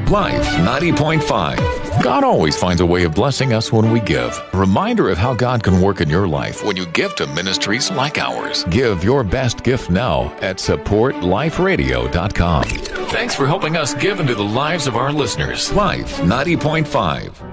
Life 90.5. God always finds a way of blessing us when we give. A reminder of how God can work in your life when you give to ministries like ours. Give your best gift now at supportliferadio.com. Thanks for helping us give into the lives of our listeners. Life 90.5.